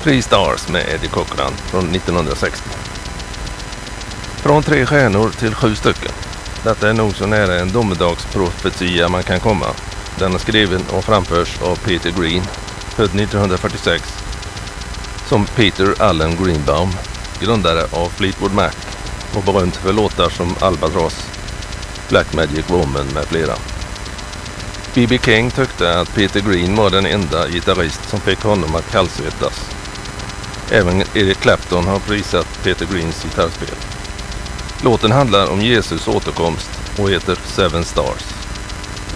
3 Stars med Eddie Cochran från 1960. Från 3 stjärnor till 7 stycken. Detta är nog så nära en domedagsprofetia man kan komma. Den är skriven och framförs av Peter Green, född 1946, som Peter Allen Greenbaum, grundare av Fleetwood Mac och berömd för låtar som Albatross, Black Magic Woman med flera. B.B. King tyckte att Peter Green var den enda gitarrist som fick honom att kallsvettas. Även Eric Clapton har prisat Peter Greens gitarrspel. Låten handlar om Jesus återkomst och heter 7 Stars.